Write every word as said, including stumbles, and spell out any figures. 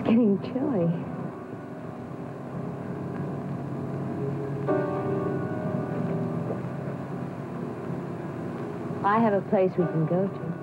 getting chilly. I have a place we can go to.